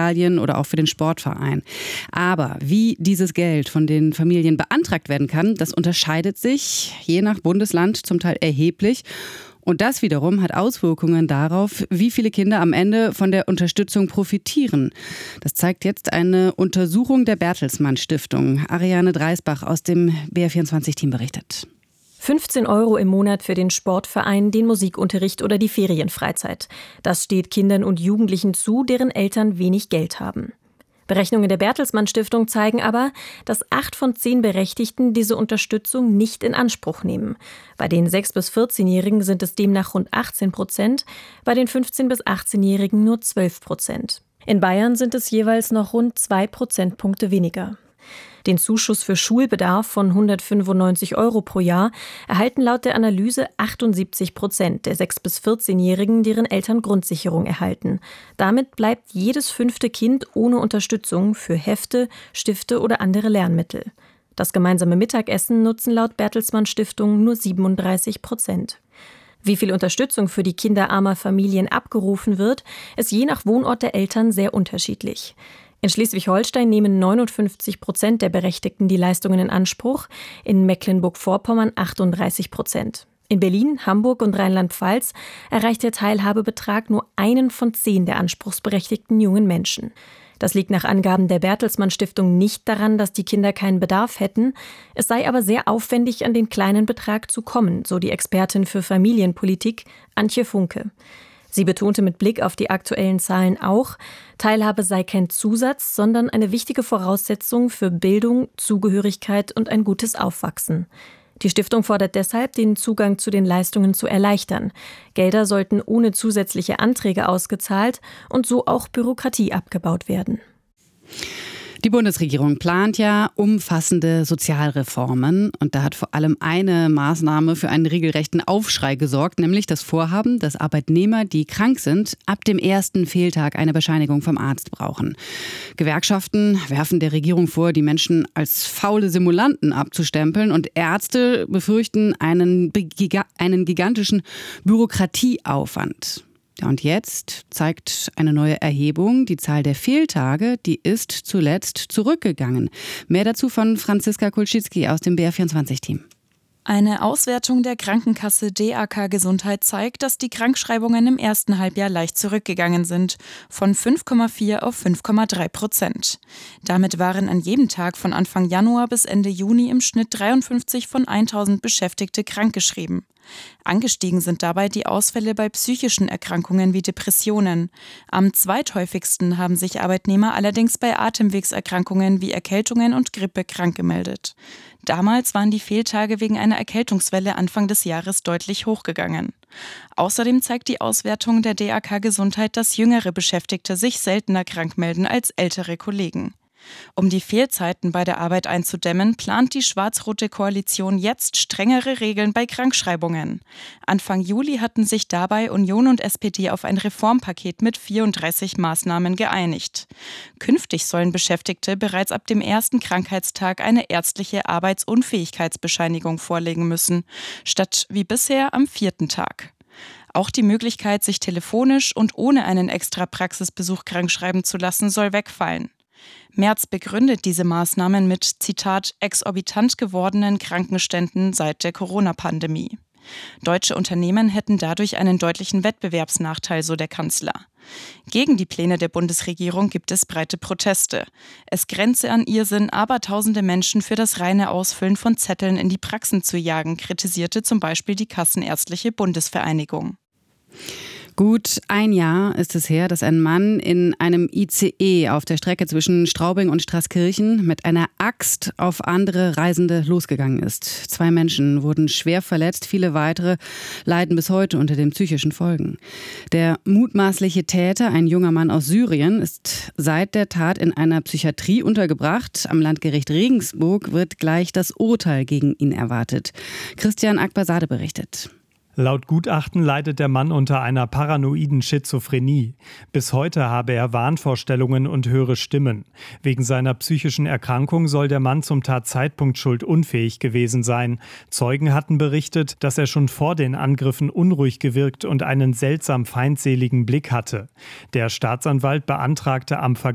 Materialien oder auch für den Sportverein. Aber wie dieses Geld von den Familien beantragt werden kann, das unterscheidet sich je nach Bundesland zum Teil erheblich. Und das wiederum hat Auswirkungen darauf, wie viele Kinder am Ende von der Unterstützung profitieren. Das zeigt jetzt eine Untersuchung der Bertelsmann Stiftung. Ariane Dreisbach aus dem BR24-Team berichtet. 15 € im Monat für den Sportverein, den Musikunterricht oder die Ferienfreizeit. Das steht Kindern und Jugendlichen zu, deren Eltern wenig Geld haben. Berechnungen der Bertelsmann Stiftung zeigen aber, dass 8 von 10 Berechtigten diese Unterstützung nicht in Anspruch nehmen. Bei den 6- bis 14-Jährigen sind es demnach rund 18%, bei den 15- bis 18-Jährigen nur 12%. In Bayern sind es jeweils noch rund 2 Prozentpunkte weniger. Den Zuschuss für Schulbedarf von 195 € pro Jahr erhalten laut der Analyse 78% der 6- bis 14-Jährigen, deren Eltern Grundsicherung erhalten. Damit bleibt jedes 5. Kind ohne Unterstützung für Hefte, Stifte oder andere Lernmittel. Das gemeinsame Mittagessen nutzen laut Bertelsmann Stiftung nur 37%. Wie viel Unterstützung für die Kinder armer Familien abgerufen wird, ist je nach Wohnort der Eltern sehr unterschiedlich. In Schleswig-Holstein nehmen 59% der Berechtigten die Leistungen in Anspruch, in Mecklenburg-Vorpommern 38%. In Berlin, Hamburg und Rheinland-Pfalz erreicht der Teilhabebetrag nur 1 von 10 der anspruchsberechtigten jungen Menschen. Das liegt nach Angaben der Bertelsmann Stiftung nicht daran, dass die Kinder keinen Bedarf hätten. Es sei aber sehr aufwendig, an den kleinen Betrag zu kommen, so die Expertin für Familienpolitik Antje Funke. Sie betonte mit Blick auf die aktuellen Zahlen auch, Teilhabe sei kein Zusatz, sondern eine wichtige Voraussetzung für Bildung, Zugehörigkeit und ein gutes Aufwachsen. Die Stiftung fordert deshalb, den Zugang zu den Leistungen zu erleichtern. Gelder sollten ohne zusätzliche Anträge ausgezahlt und so auch Bürokratie abgebaut werden. Die Bundesregierung plant ja umfassende Sozialreformen und da hat vor allem eine Maßnahme für einen regelrechten Aufschrei gesorgt, nämlich das Vorhaben, dass Arbeitnehmer, die krank sind, ab dem ersten Fehltag eine Bescheinigung vom Arzt brauchen. Gewerkschaften werfen der Regierung vor, die Menschen als faule Simulanten abzustempeln und Ärzte befürchten einen gigantischen Bürokratieaufwand. Ja, und jetzt zeigt eine neue Erhebung, die Zahl der Fehltage, die ist zuletzt zurückgegangen. Mehr dazu von Franziska Kulczycki aus dem BR24-Team. Eine Auswertung der Krankenkasse DAK Gesundheit zeigt, dass die Krankschreibungen im ersten Halbjahr leicht zurückgegangen sind, von 5,4 auf 5,3%. Damit waren an jedem Tag von Anfang Januar bis Ende Juni im Schnitt 53 von 1000 Beschäftigte krankgeschrieben. Angestiegen sind dabei die Ausfälle bei psychischen Erkrankungen wie Depressionen. Am zweithäufigsten haben sich Arbeitnehmer allerdings bei Atemwegserkrankungen wie Erkältungen und Grippe krank gemeldet. Damals waren die Fehltage wegen einer Erkältungswelle Anfang des Jahres deutlich hochgegangen. Außerdem zeigt die Auswertung der DAK Gesundheit, dass jüngere Beschäftigte sich seltener krank melden als ältere Kollegen. Um die Fehlzeiten bei der Arbeit einzudämmen, plant die schwarz-rote Koalition jetzt strengere Regeln bei Krankschreibungen. Anfang Juli hatten sich dabei Union und SPD auf ein Reformpaket mit 34 Maßnahmen geeinigt. Künftig sollen Beschäftigte bereits ab dem ersten Krankheitstag eine ärztliche Arbeitsunfähigkeitsbescheinigung vorlegen müssen, statt wie bisher am 4. Tag. Auch die Möglichkeit, sich telefonisch und ohne einen extra Praxisbesuch krankschreiben zu lassen, soll wegfallen. Merz begründet diese Maßnahmen mit, Zitat, exorbitant gewordenen Krankenständen seit der Corona-Pandemie. Deutsche Unternehmen hätten dadurch einen deutlichen Wettbewerbsnachteil, so der Kanzler. Gegen die Pläne der Bundesregierung gibt es breite Proteste. Es grenze an Irrsinn, Abertausende Menschen für das reine Ausfüllen von Zetteln in die Praxen zu jagen, kritisierte zum Beispiel die Kassenärztliche Bundesvereinigung. Gut ein Jahr ist es her, dass ein Mann in einem ICE auf der Strecke zwischen Straubing und Straßkirchen mit einer Axt auf andere Reisende losgegangen ist. 2 Menschen wurden schwer verletzt, viele weitere leiden bis heute unter den psychischen Folgen. Der mutmaßliche Täter, ein junger Mann aus Syrien, ist seit der Tat in einer Psychiatrie untergebracht. Am Landgericht Regensburg wird gleich das Urteil gegen ihn erwartet. Christian Akbarsade berichtet. Laut Gutachten leidet der Mann unter einer paranoiden Schizophrenie. Bis heute habe er Wahnvorstellungen und höre Stimmen. Wegen seiner psychischen Erkrankung soll der Mann zum Tatzeitpunkt schuldunfähig gewesen sein. Zeugen hatten berichtet, dass er schon vor den Angriffen unruhig gewirkt und einen seltsam feindseligen Blick hatte. Der Staatsanwalt beantragte am